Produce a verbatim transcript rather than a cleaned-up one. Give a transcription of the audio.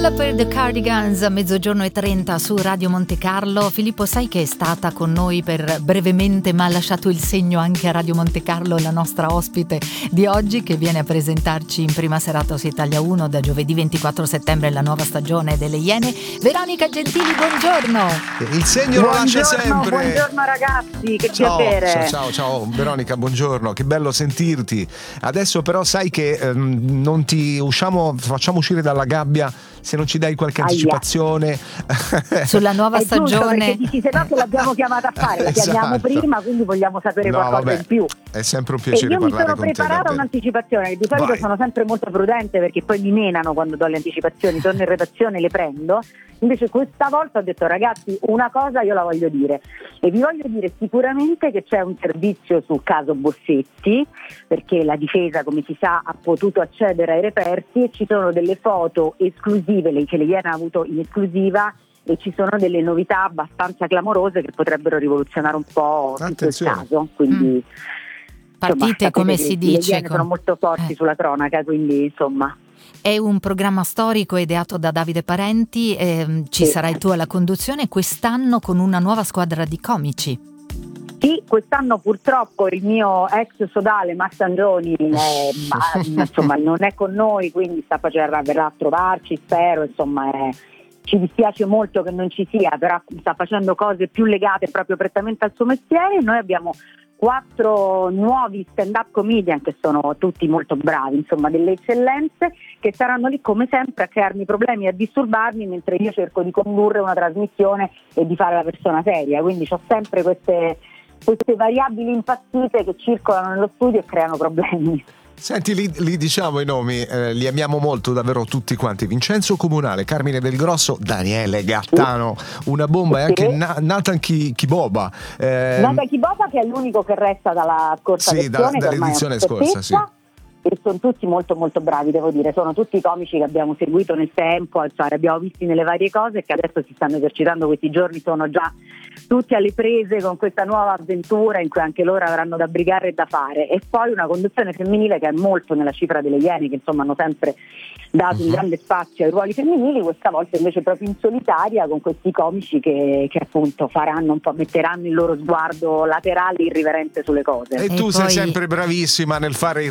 All per the Cardigans a mezzogiorno e trenta su Radio Monte Carlo. Filippo, sai che è stata con noi per brevemente, ma ha lasciato il segno anche a Radio Monte Carlo, la nostra ospite di oggi, che viene a presentarci in prima serata su Italia uno da giovedì ventiquattro settembre la nuova stagione delle Iene. Veronica Gentili, buongiorno. Il segno lo lascia sempre. Buongiorno ragazzi, che ciao, piacere. Ciao, ciao, ciao Veronica, buongiorno, che bello sentirti. Adesso però sai che ehm, non ti usciamo, facciamo uscire dalla gabbia se non ci dai qualche Aia. anticipazione sulla nuova è stagione. Giusto, dici, se no che l'abbiamo chiamata a fare, la esatto. chiamiamo prima, quindi vogliamo sapere no, qualcosa vabbè, in più. È sempre un piacere e io mi parlare sono con te. preparata un'anticipazione, che di solito Vai. sono sempre molto prudente perché poi mi menano quando do le anticipazioni, torno in redazione e le prendo. Invece questa volta ho detto ragazzi, una cosa io la voglio dire, e vi voglio dire sicuramente che c'è un servizio sul caso Bossetti, perché la difesa, come si sa, ha potuto accedere ai reperti e ci sono delle foto esclusive che le Iene hanno avuto in esclusiva, e ci sono delle novità abbastanza clamorose che potrebbero rivoluzionare un po' tutto il caso, quindi mm. partite, insomma, come si dice, le Iene sono molto forti eh. sulla cronaca, quindi insomma. È un programma storico ideato da Davide Parenti, eh, ci sì. sarai tu alla conduzione quest'anno con una nuova squadra di comici. Sì, quest'anno purtroppo il mio ex sodale Max Angioni è, insomma, non è con noi, quindi sta facendo, verrà a trovarci, spero, insomma è, ci dispiace molto che non ci sia, però sta facendo cose più legate proprio prettamente al suo mestiere. Noi abbiamo quattro nuovi stand-up comedian che sono tutti molto bravi, insomma delle eccellenze, che saranno lì come sempre a crearmi problemi e a disturbarmi mentre io cerco di condurre una trasmissione e di fare la persona seria, quindi ho sempre queste, queste variabili impazzite che circolano nello studio e creano problemi. Senti, li, li diciamo i nomi, eh, li amiamo molto davvero tutti quanti: Vincenzo Comunale, Carmine Del Grosso, Daniele Gattano, una bomba, e anche Na- Nathan Chiboba. Eh, Nathan Chiboba, che è l'unico che resta dalla scorsa sì, edizione, da, dall'edizione scorsa, sì. E sono tutti molto molto bravi, devo dire, sono tutti comici che abbiamo seguito nel tempo, cioè abbiamo visti nelle varie cose e che adesso si stanno esercitando questi giorni, sono già tutti alle prese con questa nuova avventura in cui anche loro avranno da brigare e da fare. E poi una conduzione femminile che è molto nella cifra delle Iene, che insomma hanno sempre dato un grande spazio ai ruoli femminili, questa volta invece proprio in solitaria con questi comici che, che appunto faranno un po', metteranno il loro sguardo laterale irriverente sulle cose. E, e tu poi... sei sempre bravissima nel fare il